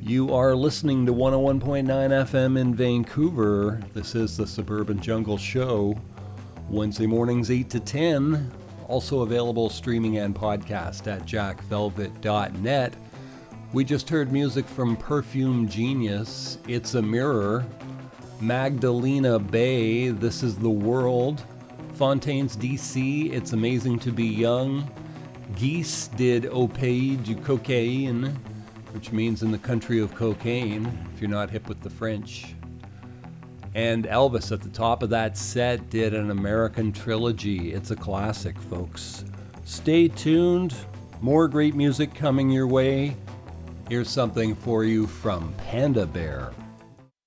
You are listening to 101.9 FM in Vancouver. This is the Suburban Jungle Show. Wednesday mornings 8 to 10. Also available streaming and podcast at jackvelvet.net. We just heard music from Perfume Genius, It's a Mirror, Magdalena Bay, This is the World, Fontaines DC, It's Amazing to Be Young, Geese did Au Pays du Cocaine, which means in the country of cocaine, if you're not hip with the French. And Elvis at the top of that set did an American Trilogy. It's a classic, folks. Stay tuned. More great music coming your way. Here's something for you from Panda Bear.